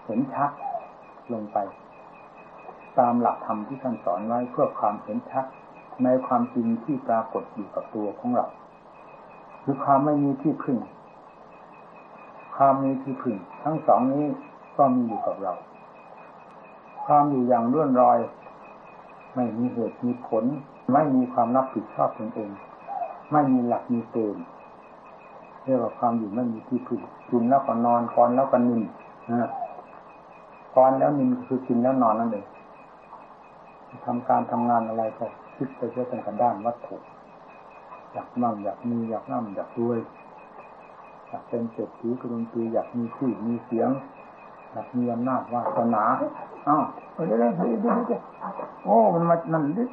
เห็นชัดลงไปตามหลักธรรมที่ท่านสอนไว้เพื่อความเห็นชัดในความจริงที่ปรากฏอยู่กับตัวของเราคือความไม่มีที่พึ่งความมีที่พึ่งทั้งสองนี้ก็มีอยู่กับเราความอยู่อย่างเลื่อนลอยไม่มีเหตุมีผลไม่มีความรับผิดชอบตนเองไม่มีหลักมีเกณฑ์เรียกว่าความอยู่ไม่มีที่พึ่งกินแล้วก็นอนกอนแล้วก็นิ่มกอนแล้วนิ่มคือกินแล้วนอนนั่นเองทำการทำงานอะไรก็คิดไปเพื่อเป็นกันด้านวัตถุอยากมั่งอยากมีอยากร่ำอยากรวยอยากเป็นเศรษฐีกรุงศรีอยากมีชื่อมีเสียงอยากมีอำนาจวาสนาเดี๋ยวโอ้มันมานั่นเดี๋ยว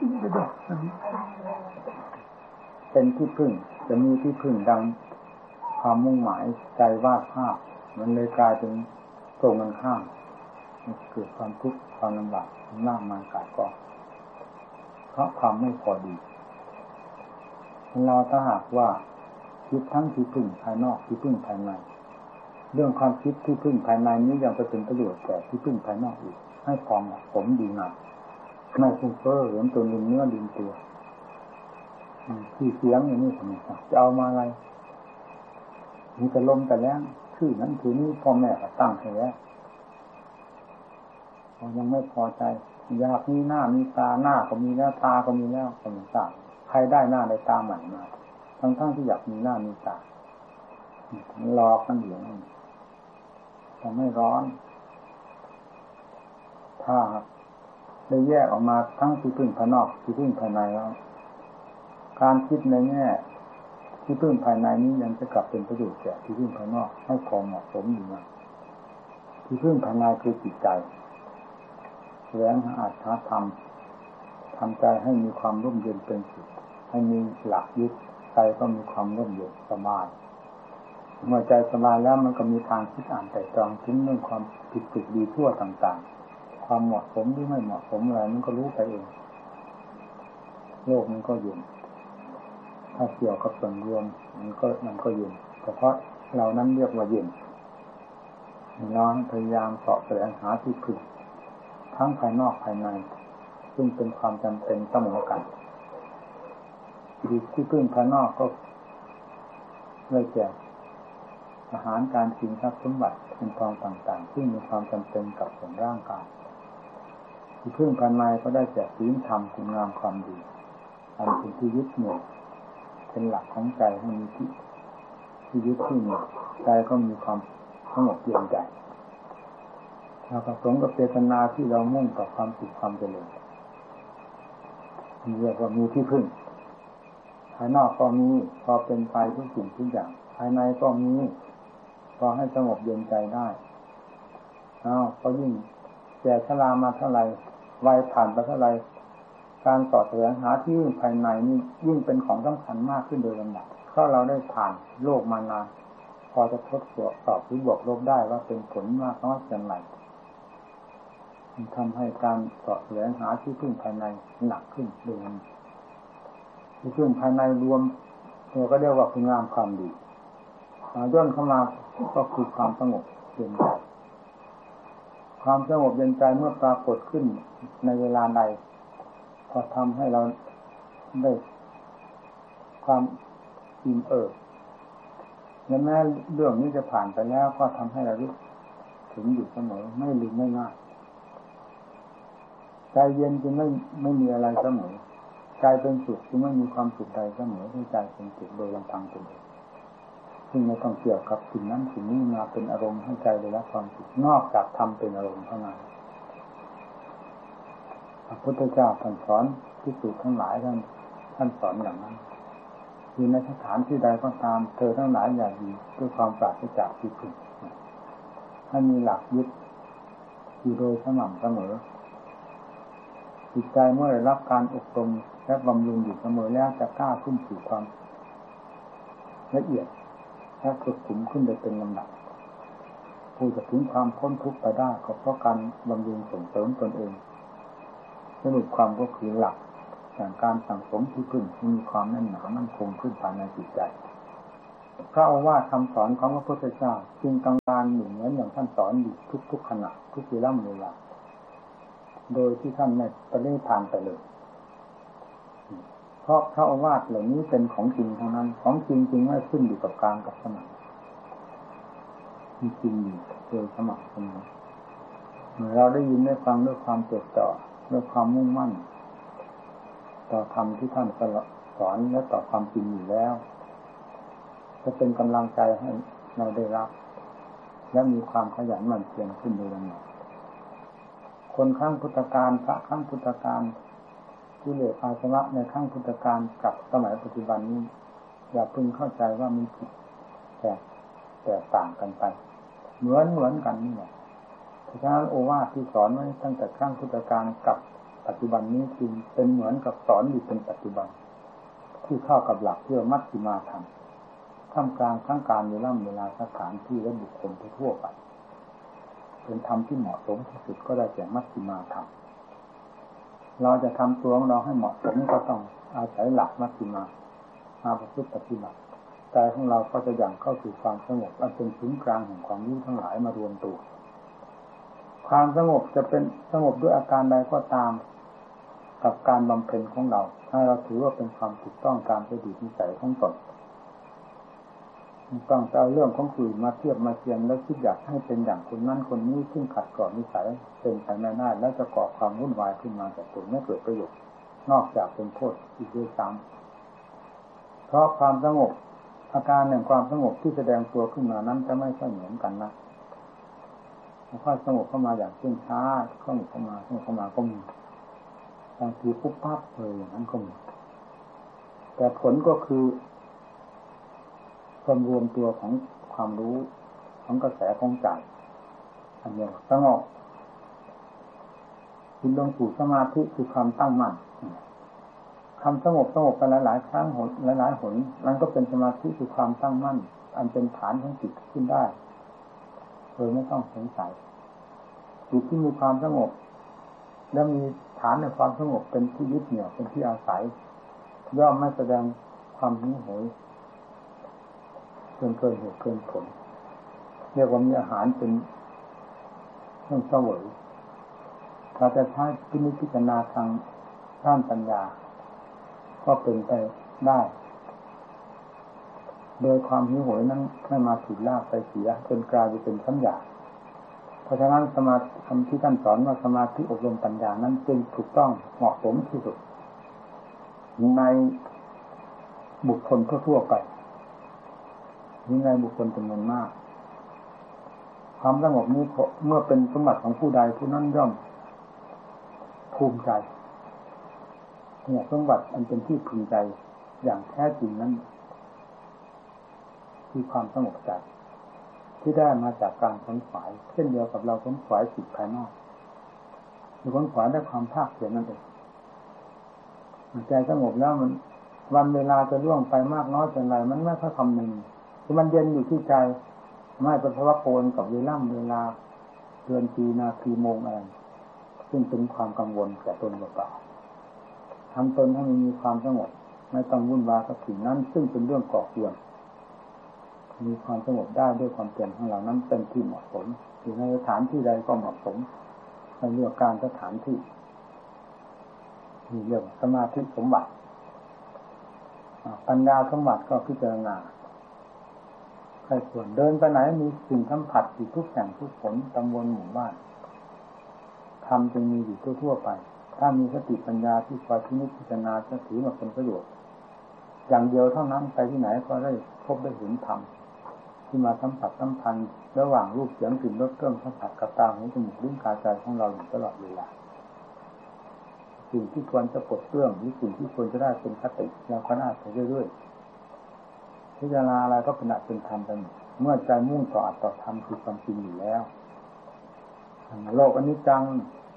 เป็นที่พึ่งจะมีที่พึ่งดังความมุ่งหมายใจวาดภาพมันเลยกลายเป็นตรงกันข้ามเกิดความทุกข์ความลำบากมากมายกายกองเพราะความไม่พอดีเราถ้าหากว่าคิดทั้งที่พึ่งภายนอกที่พึ่งภายในเรื่องความคิดที่พึ่งภายในนี้ยังจะเป็นประโยชน์แก่ที่พึ่งภายนอกอีกให้พอเหมาะสมดีงามไม่ฟุ้งเฟ้อเหมือนตัวลืมเนื้อลืมตัวที่เสียงอย่างนี้ทำไมจะเอามาอะไรมีแต่ลมแต่แรงชื่อนั้นคือนี้พ่อแม่ก็ตั้งให้แล้วยังไม่พอใจอยากมีหน้ามีตาหน้าก็มีแล้วตาก็มีแล้วก็ไม่ทราบใครได้หน้าได้ตาใหม่มาทั้งที่อยากมีหน้ามีตาหลอกกันอยู่นั่นแต่ไม่ร้อนถ้าได้แยกออกมาทั้งที่พึ่งภายนอกที่พึ่งภายในแล้วการคิดในแง่ที่พึ่งภายในนี้ยังจะกลับเป็นประโยชน์แก่ที่พึ่งภายนอกให้พอเหมาะสมดีนะที่พึ่งภายในคือจิตใจแสวงหาอัตถธรรมทำใจให้มีความร่มเย็นเป็นสุขให้มีหลักยึดใจก็มีความร่มเย็นสบายเมื่อใจสบายแล้วมันก็มีทางคิดอ่านแต่จองถึงเรื่องความผิดถูกดีชั่วต่างๆความเหมาะสมหรือไม่เหมาะสมอะไรมันก็รู้ไปเองโลกมันก็เย็นถ้าเกี่ยวกับส่วนรวมมันก็เย็นเพราะเรานั้นเรียกว่าเย็นเราพยายามเสาะแสวงหาที่พึ่งทั้งภายนอกภายในซึ่งเป็นความจำเป็นเสมอกันที่พึ่งภายนอกก็ได้แก่อาหารการกินทรัพย์สมบัติเงินทองต่างๆซึ่งมีความจำเป็นกับส่วนร่างกายที่พึ่งภายในก็ได้แก่ศีลธรรมคุณงามความดีอันเป็นที่ยึดเหนี่ยวเป็นหลักของใจให้มีที่ยึดที่เหนี่ยวใจก็มีความสงบเย็นใจเราประสงค์กับเจตนาที่เรามุ่งต่อความสุขความเจริญเรียกว่ามีที่พึ่งภายนอกก็มีพอเป็นไปทุกสิ่งทุกอย่างภายในก็มีพอให้สงบเย็นใจได้ก็ยิ่งแก่ชรามาเท่าไรวัยผ่านไปเท่าไรการต่อแสวงหาที่พึ่งภายในนี่ยิ่งเป็นของสำคัญมากขึ้นโดยลำดับเพราะเราได้ผ่านโลกมานานพอจะทดสอบหรือบวกลบได้ว่าเป็นผลมากน้อยเพียงไรทำให้การต่อแสวงหาที่พึ่งภายในหนักขึ้นโดยลำดับที่พึ่งภายในรวมเราก็เรียกว่าคุณงามความดีย่นเข้ามาก็คือความสงบเย็นใจความสงบเย็นใจเมื่อปรากฏขึ้นในเวลาใดพอทำให้เราได้ความอิ่มแม้เรื่องนี้จะผ่านไปแล้วก็ทำให้เรารู้ถึงอยู่เสมอไม่ลืมไม่ง่ายใจเย็นจึงไม่มีอะไรเสมอใจเป็นสุขจึงไม่มีความสุขใดเสมอให้ใจเป็นสุขโดยลำพังตนเองซึ่งไม่ต้องเกี่ยวกับสิ่งนั้นสิ่งนี้มาเป็นอารมณ์ให้ใจได้รับความสุขนอกจากทำเป็นอารมณ์เท่านั้นพระพุทธเจ้าท่านสอนภิกษุทั้งหลายท่านสอนอย่างนั้นอยู่ในสถานที่ใดก็ตามเธอทั้งหลายอย่าอยู่ด้วยความปราศจากที่พึ่งให้มีหลักยึดอยู่โดยสม่ำเสมอจิตใจเมื่อได้รับการอบรมและบำรุงอยู่เสมอแล้วจะกล้าขึ้นสู่ความละเอียดและสุขุมขึ้นโดยเป็นลำดับผู้จะถึงความพ้นทุกข์ไปได้ก็เพราะการบำรุงส่งเสริมตนเองสรุปความก็คือหลักอย่างการสั่งสมที่พึ่งที่มีความแน่นหนามั่นคงขึ้นภายในจิตใจพระโอวาทคำสอนของพระพุทธเจ้าจึงกำลังหนึ่งเหมือนอย่างท่านสอนอยู่ทุกขณะทุกเวลาโดยที่ท่านไม่ปฏิทานไปเลยเพราะพระโอวาทเหล่านี้เป็นของจริงทั้งนั้นของจริงจริงไม่ขึ้นอยู่กับการกับสมัยมีจริงอยู่โดยสมัครเสมอเราได้ยินได้ฟังด้วยความจดจ่อด้วยความมุ่งมั่นต่อธรรมที่ท่านสอนและต่อความจริงอยู่แล้วจะเป็นกำลังใจให้เราได้รับและมีความขยันหมั่นเพียรขึ้นโดยลำดับคนครั้งพุทธกาลพระครั้งพุทธกาลกิเลสอาสวะในครั้งพุทธกาลกับสมัยปัจจุบันนี้อย่าพึงเข้าใจว่ามีผิดแตกต่างกันไปเหมือนกันนี่แหละเพราะฉะนั้นโอวาทที่สอนไว้ตั้งแต่ครั้งพุทธกาลกับปัจจุบันนี้จึงเป็นเหมือนกับสอนอยู่เป็นปัจจุบันที่เข้ากับหลักเรื่องมัชฌิมาธรรมท่ามกลางทั้งการเวลาสถานที่และบุคคลทั่วไปเป็นธรรมที่เหมาะสมที่สุดก็ได้แก่มัชฌิมาธรรมเราจะทำตัวของเราให้เหมาะสมก็ต้องอาศัยหลักมัชฌิมาประพฤติปฏิบัติใจของเราก็จะยังเข้าสู่ความสงบอันเป็นศูนย์กลางแห่งความรู้ทั้งหลายมารวมตัวความสงบจะเป็นสงบด้วยอาการใดก็ตามกับการบำเพ็ญของเราให้เราถือว่าเป็นความถูกต้องตามประดิษฐ์นิสัยของตนต้องเอาเรื่องของคนอื่นมาเทียบมาเทียมแล้วคิดอยากให้เป็นอย่างคนนั้นคนนี้ซึ่งขัดต่อนิสัยเป็นไปไม่ได้แล้วจะก่อความวุ่นวายขึ้นมาแต่ตนไม่เกิดประโยชน์นอกจากเป็นโทษอีกด้วยซ้ำเพราะความสงบอาการแห่งความสงบที่แสดงตัวขึ้นมานั้นจะไม่ค่อยเหมือนกันนะค่อยสงบเข้ามาอย่างเช่นช้าสงบเข้ามาก็มีบางทีปุ๊บปั๊บเลยอย่างนั้นก็มีแต่ผลก็คือความรวมตัวของความรู้ของกระแสของใจอันเดียวสงบจิตลงสู่สมาธิคือความตั้งมั่นคำสงบกันหลายๆครั้งหลายๆหนมันก็เป็นสมาธิคือความตั้งมั่นอันเป็นฐานของจิตขึ้นได้โดยไม่ต้องสงสัยจิตที่มีความสงบและมีฐานในความสงบเป็นที่ยึดเหนี่ยวเป็นที่อาศัยย่อมไม่แสดงความหิวโหยเกินเหตุเกินผลเรียกว่ามีอาหารเป็นเครื่องเสวยเราจะใช้พิจารณาทางด้านปัญญาก็เป็นไปได้โดยความหิวโหยนั้นไม่มาถีบลากไปเสียจนกลายเป็นสัญญาเพราะฉะนั้นสมาธิที่ท่านสอนว่าสมาธิอบรมปัญญานั้นจึงถูกต้องเหมาะสมที่สุดในบุคคลทั่วไปในบุคคลจำนวนมากความสงบนี้เมื่อเป็นสมบัติของผู้ใดผู้นั้นย่อมภูมิใจเนี่ยสมบัติอันเป็นที่พึงใจอย่างแท้จริงนั้นคือความสงบใจที่ได้มาจากการค้นขวายเช่นเดียวกับเราค้นขวายสิ่งภายนอกคือค้นขวายด้วยความภาคเพียรนั่นเองใจสงบแล้วมันวันเวลาจะล่วงไปมากน้อยเป็นไรมันไม่ค่อยคำนึงคือมันเย็นอยู่ที่ใจไม่เป็นเพราะว่าโกนกับเวลาเดือนปีนาทีโมงอะไรซึ่งเป็นความกังวลแก่ตนเปล่าทำตนให้มีความสงบไม่ต้องวุ่นวายกับสิ่งนั้นซึ่งเป็นเรื่องก่อกวนมีความสงบได้ด้วยความเพียรของเรานั้นเป็นที่เหมาะสมอยู่ในสถานที่ใดก็เหมาะสมในเรื่องการสถานที่มีเรื่องสมาธิสมบัติปัญญาสมบัติก็พิจารณาใครส่วนเดินไปไหนมีสิ่งสัมผัสอยู่ทุกแห่งทุกผลตำบลหมู่บ้านธรรมจึงมีอยู่ทั่วไปถ้ามีสติปัญญาที่คอยพิจารณาจะถือมาเป็นประโยชน์อย่างเดียวเท่านั้นไปที่ไหนก็ได้พบได้เห็นธรรมที่มาสัมผัสสัมพันธ์ระหว่างรูปเสียงกลิ่นรสเครื่องสัมผัสกับตาหูจมูกลิ้นกายใจของเราอยู่ตลอดเวลาสิ่งที่ควรจะปลดเปลื้องหรือสิ่งที่ควรจะได้เป็นคติเราก็น่าไปเรื่อยๆพิจารณาอะไรก็เป็นอัตเป็นธรรมไปหมดเมื่อใจมุ่งต่ออัตต่อธรรมคือความจริงอยู่แล้วโลกอนิจจัง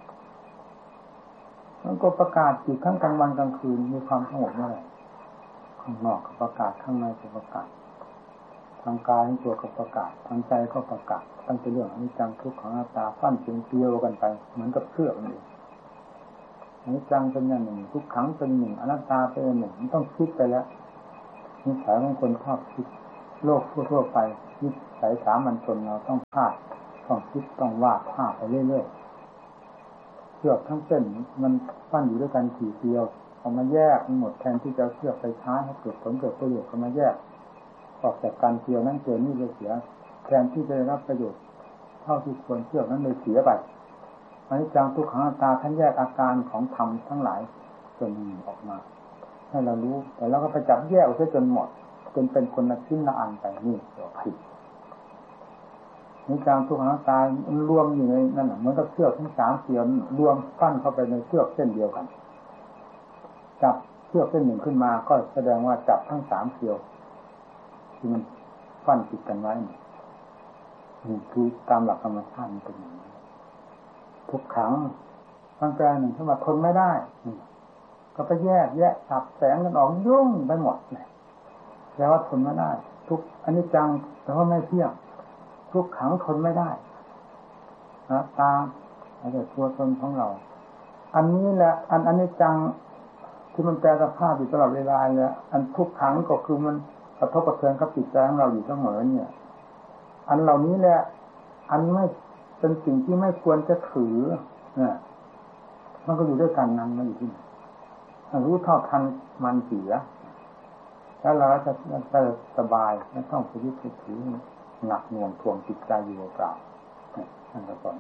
มันก็ประกาศอยู่ทั้งกลางวันกลางคืนมีความสงบเมื่อไหร่ข้างนอกก็ประกาศข้างในก็ประกาศทางกายทั้งตัวก็ประกาศทางใจก็ประกาศตั้งแต่เรื่องอนิจจังทุกขังอนัตตาฟั่นเฟืองเกลียวกันไปเหมือนกับเชือกนั่นเองอนิจจังเป็นอย่างหนึ่งทุกขังเป็นหนึ่งอนัตตาเป็นหนึ่งมันต้องคิดไปแล้วนิสัยของคนชอบคิดโลกทั่วๆไปนิสัยสามัญชนเราต้องพลาดต้องคิดต้องวาดภาพไปเรื่อยๆเชือกทั้งเส้นมันปั้นอยู่ด้วยกันสี่เกลียวเอามาแยกมันหมดแทนที่จะเชือกไปใช้ให้เกิดผลเกิดประโยชน์เอามาแยกออกจากการเกลียวนั้นเกลียวนี่เลยเสียแทนที่จะได้รับประโยชน์เท่าที่ควรเชือกนั้นเลยเสียไปอนิจจังทุกขังอนัตตาท่านแยกอาการของธรรมทั้งหลายส่วนหนึ่งออกมาให้เรารู้แต่เราก็ไปจับแยกเอาจนหมดจนเป็นคนละชิ้นละอันไปนี่เราผิดอนิจจังทุกขังอนัตตารวมอยู่ในนั่นเหมือนกับเชือกทั้งสามเสียนรวมปั้นเข้าไปในเชือกเส้นเดียวกันจับเชือกเส้นหนึ่งขึ้นมาก็แสดงว่าจับทั้งสามเสียวที่มันปั้นติดกันไว้นี่คือตามหลักธรรมชาติมันเป็นอย่างนี้ทุกขังร่างกายหนึ่งถ้ามาทนไม่ได้ก็ไปแยกสับแสงกันออกยุ่งไปหมดเลยแล้วว่าทนไม่ได้ทุกอนิจจังแต่ว่าไม่เที่ยงทุกขังทนไม่ได้นะตาอะไรตัวตนของเราอันนี้แหละอันอนิจจังที่มันแปรสภาพอยู่ตลอดเวลาเนี่ยอันทุกขังก็คือมันกระทบกระเทือนกับจิตใจของเราอยู่เสมอเนี่ยอันเหล่านี้แหละอันไม่เป็นสิ่งที่ไม่ควรจะถือเนี่ยมันก็อยู่ด้วยกันนั้นมันอยู่ที่รู้เท่าทันมันเสียแล้วเราจะสบายไม่ต้องไปยึดถือหนักหน่วงทวงจิตใจอยู่เปล่าท่านก็สอน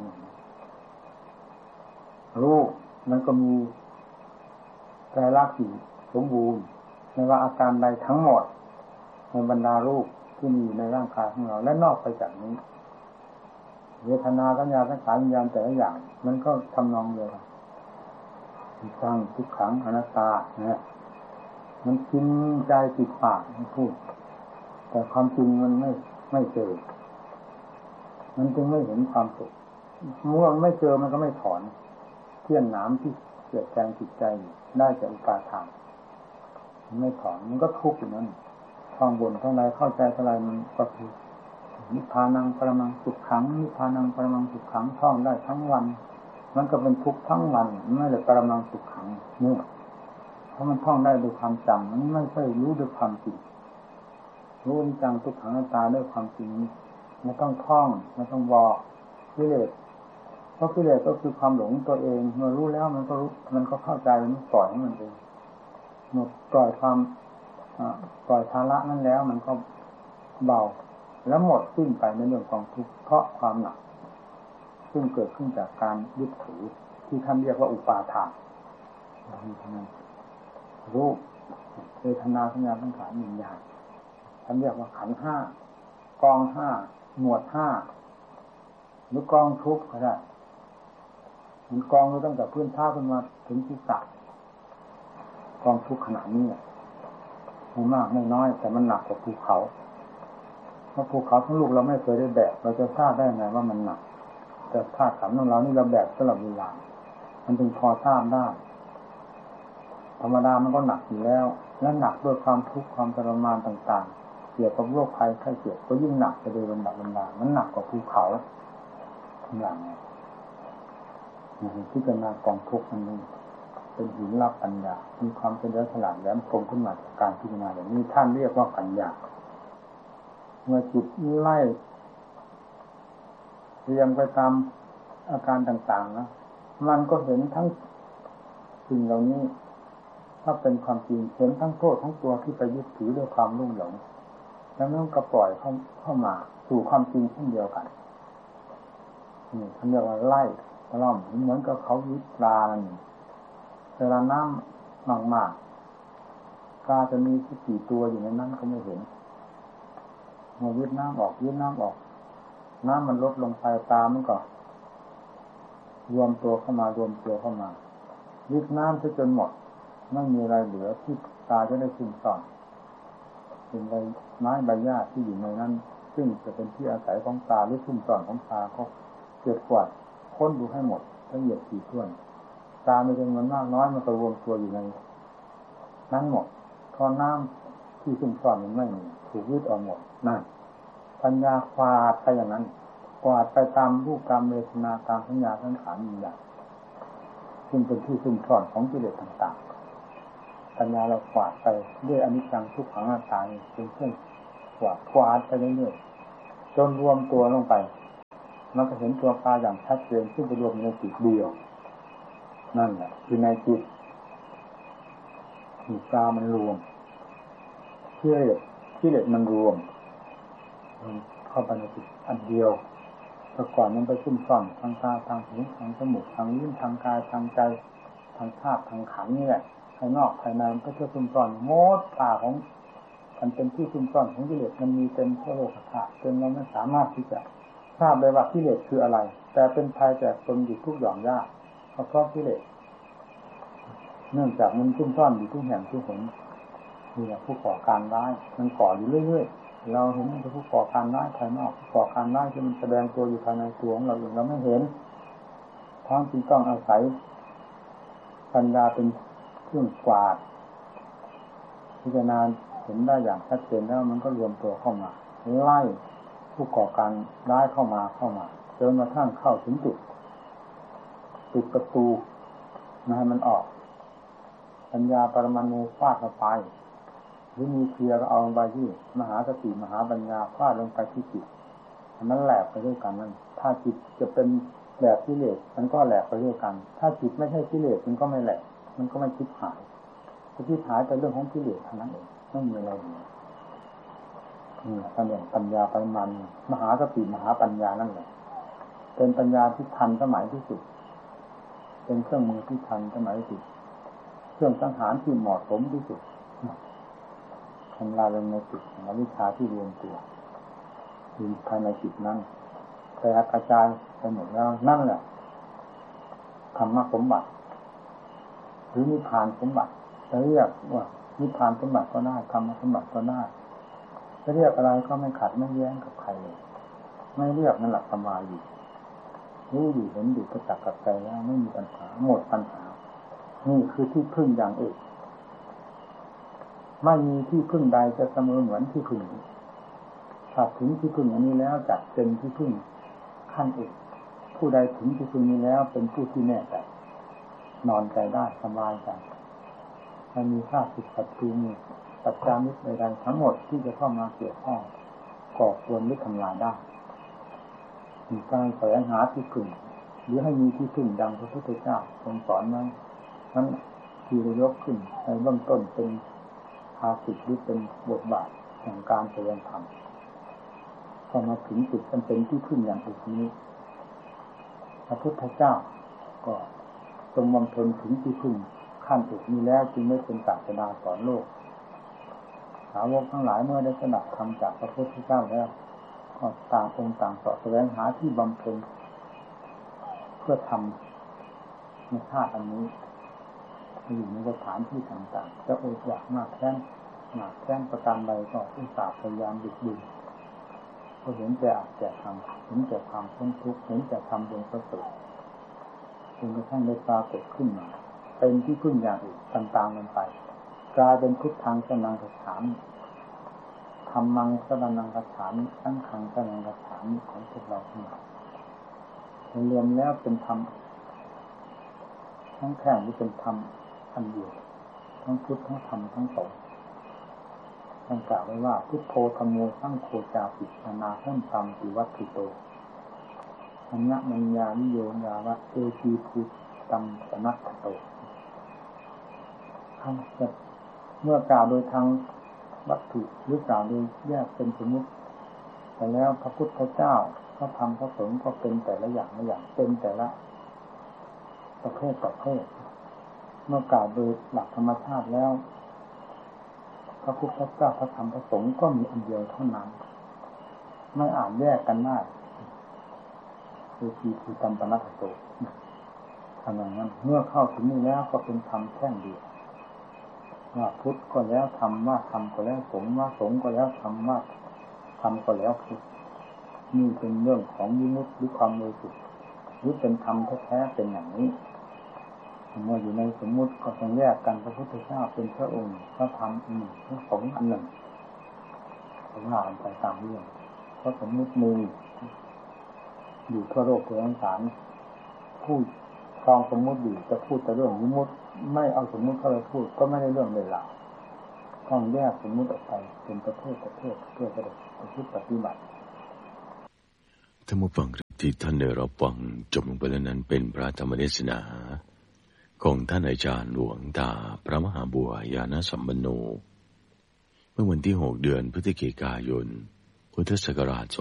รู้มันก็มีใจรักอยู่สมบูรณ์ไม่ว่าอาการใดทั้งหมดในบรรดารูปที่มีในร่างกายของเราและนอกไปจากนี้เวทนาสัญญาสังขารวิญญาณแต่ละอย่างมันก็ทำนองเดียวกันสร้างทุกขังอนัตตาเนี่ยมันกินใจติดปากมันพูดแต่ความจริงมันไม่เจอมันจึงไม่เห็นความสุขเมื่อไม่เจอมันก็ไม่ถอนเที่ยนหนามที่เกิดแรงจิตใจได้จากอุปาทานมันไม่ถอนมันก็ทุกข์อยู่นั้นท่องบนท่องใดเข้าใจอะไรมันก็คือนิพพานังปรมังสุขขังนิพพานังปรมังสุขขังท่องได้ทั้งวันมันก็เป็นทุกข์ทั้งวันไม่ได้ปรมังสุขขังนี่เพราะมันท่องได้ด้วยความจำมันไม่ใช่รู้ด้วยความจริงรู้จังทุกขังอนัตตาด้วยความจริงไม่ต้องท่องไม่ต้องบอกกิเลสเพราะกิเลสก็คือความหลงตัวเองเมื่อรู้แล้วมันก็รู้มันก็เข้าใจมันปล่อยให้มันเองเมื่อปล่อยความปล่อยภาระนั้นแล้วมันก็เบาแล้วหมดสิ้นไปในเรื่องของทุกข์เพราะความหนักซึ่งเกิดขึ้นจากการยึดถือที่ท่านเรียกว่าอุปาทานรูปเวทนาสัญญาสังขารวิญญาณท่านเรียกว่าขันธ์ห้ากองห้าหมวดห้าหรือกองทุกข์ก็ได้มันกองตั้งแต่พื้นท่าขึ้นมาถึงศีรษะกองทุกข์ขนาดนี้ไม่มากไม่น้อยแต่มันหนักกว่าภูเขาเพราะภูเขาทั้งลูกเราไม่เคยได้แบกเราจะทราบได้ไงว่ามันหนักแต่ธาตุขันธ์ของเรานี่เราแบกตลอดเวลามันจึงพอทราบได้ธรรมดามันก็หนักอยู่แล้วและหนักด้วยความทุกข์ความทรมานต่างๆเกี่ยวกับโรคภัยไข้เจ็บก็ยิ่งหนักไปโดยลำดับมันหนักกว่าภูเขาทุกอย่างพิจารณากองทุกข์มันเป็นหินรับปัญญามีความเป็นเรื่องฉลาดแหลมคมขึ้นมาจากการพิจารณาอย่างนี้ท่านเรียกว่าปัญญาเมื่อจิตไล่เรียงไปตามอาการต่างๆนะมันก็เห็นทั้งสิ่งเหล่านี้ถ้าเป็นความจริงเห็นทั้งโทษทั้งตัวที่ไปยึดถือด้วยความรุ่มหลงแล้วมันก็ปล่อยเข้ามาสู่ความจริงเช่นเดียวกันนี่ท่านเรียกว่าไล่ตะล่อมเหมือนกับเขายึดปลาเวลาน้ำมากๆปลาจะมีกี่ตัวอยู่ในนั้นก็ไม่เห็นเมื่อยึดน้ำออกน้ำมันลดลงไปปลามันก็รวมตัวเข้ามายึดน้ำจนหมดไม่มีอะไรเหลือที่ปลาจะได้ซึมซ่อนเป็นใบไม้ใบหญ้าที่อยู่ในนั้นซึ่งจะเป็นที่อาศัยของปลาหรือซึมซ่อนของปลาก็เกิดกวาดค้นดูให้หมดละเอียดถี่ถ้วนปลาไม่จำนวนมากน้อยมันก็รวมตัวอยู่ในนั้นหมดพอน้ำที่ซึมซ่อนมันไม่มีถูกยึดออกหมดนั่นปัญญาควาดไปอย่างนั้นกวาดไปตามรูปตามเวทนาตามสัญญาสังขารวิญญาณซึ่งเป็นที่ซึมซ่อนของกิเลสต่างๆปัญญาเรากวาดไปด้วยอนิจจังทุกขังอนัตตาเป็นเครื่องโผกวาดไปเรื่อยๆจนรวมตัวลงไปมันก็เห็นตัวปลาอย่างชัดเจนซึ่งไปรวมในจิตเดียวนั่นแหละคือในจิตจิตปลามันรวมที่เล็ดมันรวมเข้าไปในจิตอันเดียวแต่ก่อนมันไปซุ่มซ่อนทางตาทางหูทางจมูกทางลิ้นทางกายทางใจทางธาตุทางขันธ์นี่แหละภายนอกภายในมันก็จะซุ่มซ่อนโมดป่าของมันเป็นที่ซุ่มซ่อนของกิเลสมันมีเต็มทั่วโลกธาตุจนเราไม่สามารถที่จะทราบได้ว่ากิเลสคืออะไรแต่เป็นภัยแก่ตนอยู่ทุกหย่อมย่าเพราะกิเลสเนื่องจากมันซุ่มซ่อนอยู่ทุกแห่งทุกหนนี่แหละผู้ก่อการร้ายมันก่ออยู่เรื่อยๆเราเห็นมันเป็นผู้ก่อการร้ายภายนอกผู้ก่อการร้ายที่มันแสดงตัวอยู่ภายในตัวของเราเองเราไม่เห็นทั้งที่ต้องอาศัยปัญญาเป็นเครื่องกวาดพิจารณาเห็นได้อย่างชัดเจนแล้วมันก็รวมตัวเข้ามาไล่ผู้ก่อการร้ายเข้ามาจนกระทั่งเข้าถึงจุดปิดประตูไม่ให้มันออกปัญญาปรมาณูฟาดเข้าไปหรือมีเคลียร์เอาลงไปที่มหาสติมหาปัญญาฟาดลงไปที่จิตมันแหลกไปด้วยกันนั่นถ้าจิตจะเป็นแบบกิเลสมันก็แหลกไปด้วยกันถ้าจิตไม่ใช่กิเลสมันก็ไม่แหลกมันก็ไม่คิดหายถ้าคิดหายเป็นเรื่องของกิเลสเท่านั้นเองไม่มีอะไรเลยนี่ตำแหน่งปัญญาปรมาณูมหาสติมหาปัญญานั่นแหละเป็นปัญญาที่ทันสมัยที่สุดเป็นเครื่องมือที่ทันสมัยที่สุดเครื่องสังหารที่เหมาะสมที่สุดทำลายลงในจิตของวิชาที่รวมตัวอยู่ภายในจิตนั้นแต่กระจายไปหมดแล้วนั่นแหละธรรมสมบัติหรือนิพพานสมบัติจะเรียกว่านิพพานสมบัติก็ได้ธรรมสมบัติก็ได้จะเรียกอะไรก็ไม่ขัดไม่แย้งกับใครเลยไม่เรียกนั่นแหละสมาธิรู้อยู่เห็นอยู่ประจักษ์กับใจแล้วไม่มีปัญหาหมดปัญหานี่คือที่พึ่งอย่างเอกไม่มีที่พึ่งใดจะเสมอเหมือนที่พึ่งนี้ถ้าถึงที่พึ่งอันนี้แล้วจัดเป็นที่พึ่งขั้นเอกผู้ใดถึงที่พึ่งนี้แล้วเป็นผู้ที่แน่ใจนอนใจได้สบายใจไม่มีข้าศึกศัตรูมีปัจจามิตรใดๆทั้งหมดที่จะเข้ามาเกี่ยวข้องก่อกวนหรือทำลายได้มีการแสวงหาที่พึ่งหรือให้มีที่พึ่งดังพระพุทธเจ้าทรงสอนนั้นนั้นที่เรายกขึ้นในเบื้องต้นเป็นภาสิทธิ์หรือเป็นบทบาทแห่งการแสดงธรรมพอมาถึงจุดมันเป็นที่พึ่งอย่างอื่นนี้พระพุทธเจ้าก็ทรงบำเพ็ญถึงที่พึ่งขั้นอื่นนี้แล้วจึงไม่เป็นศาสดาสอนโลกสาวกทั้งหลายเมื่อได้สดับธรรมจากพระพุทธเจ้าแล้วก็ต่างองค์ต่างสอบแสวงหาที่บำเพ็ญเพื่อทำในชาติอันนี้อยู่ในสถานที่ต่างๆจะอดอยากมากแค้นประการใดก็อุตส่าห์พยายามดึกดื่นก็เห็นแต่อาจจะทำเห็นแต่ความพ้นทุกข์เห็นแต่ทำบนประเสริฐจนกระทั่งได้ปรากฏขึ้นมาเป็นที่พึ่งอย่างอื่นต่างๆกันไปกลายเป็นพุทธังสรณังคัจฉามิธัมมังสรณังคัจฉามิสังฆังสรณังคัจฉามิของพวกเราทั้งหลายรวมแล้วเป็นธรรมทั้งแท่งที่เป็นธรรมอันเดียวทั้งพุทธทั้งธรรมทั้งสงฆ์ท่านกล่าวไว้ว่าพุทโธธัมโมสังโฆจาปินานาหุ่นธรรมติวัตถิโตอัญญมัญญานิโยญาวะเอจีภูตัมปนัตถโตท่านจะเมื่อกล่าวโดยทางวัตถุหรือกล่าวโดยแยกเป็นสมมุติแต่แล้วพระพุทธเจ้าพระธรรมพระสงฆ์ก็เป็นแต่ละอย่างเป็นแต่ละประเภทเมื่อกล่าวโดยหลักธรรมชาติแล้วพระพุทธเจ้าพระธรรมพระสงฆ์ก็มีอันเดียวเท่านั้นไม่อาจแยกกันได้คือคือตัมปนัสโตทำอย่างนั้นเมื่อเข้าถึงนี้แล้วก็เป็นธรรมแท่งเดียวว่าพุทธก็แล้วธรรมว่าธรรมก็แล้วสงฆ์ว่าสงฆ์ก็แล้วธรรมว่าธรรมก็แล้วพุทธนี่เป็นเรื่องของวิมุตติหรือความบริสุทธิ์หรือเป็นธรรมแท้ๆเป็นอย่างนี้เมื่ออยู่ในสมมุติก็ต้องแยกกันพระพุทธเจ้าเป็นพระองค์พระธรรมอันหนึ่งพระสงฆ์อันหนึ่งผมว่ากันไปตามเรื่องเพราะสมมุติมีอยู่ทั่วโลกทั่วสงสารผู้ครองสมมุติอยู่จะพูดแต่เรื่องวิมุตติไม่เอาสมมุติเข้าไปพูดก็ไม่ได้เรื่องเลยล่ะต้องแยกสมมุติออกไปเป็นประเภทเพื่อจะได้ประพฤติปฏิบัติท่านผู้ฟังที่ท่านได้รับฟังจบลงไปแล้วนั้นเป็นพระธรรมเทศนาของท่านอาจารย์หลวงตาพระมหาบัวยานสัมปันโนเมื่อวันที่6เดือนพฤศจิกายนพุทธศักราช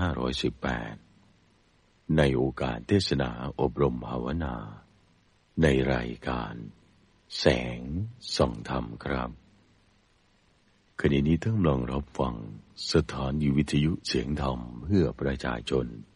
2518ในโอกาสเทศนาอบรมภาวนาในรายการแสงส่องธรรมครับขณะนี้ท่านกำลังรับฟังสถานีวิทยุเสียงธรรมเพื่อประชาชน